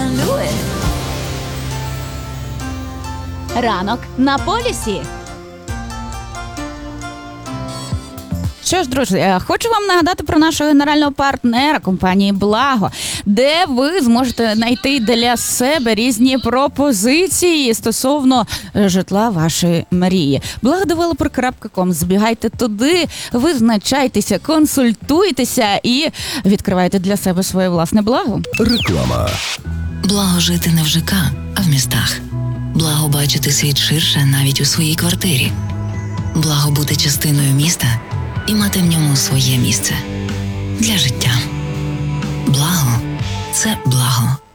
Сан-Луїс. Ранок на полюсі. Що ж, друзі, хочу вам нагадати про нашого генерального партнера компанії «Благо», де ви зможете знайти для себе різні пропозиції стосовно житла вашої мрії. Благодевелопер.com. Збігайте туди, визначайтеся, консультуйтеся і відкривайте для себе своє власне благо. Реклама. Благо жити не в ЖК, а в містах. Благо бачити світ ширше навіть у своїй квартирі. Благо бути частиною міста і мати в ньому своє місце для життя. Благо – це благо.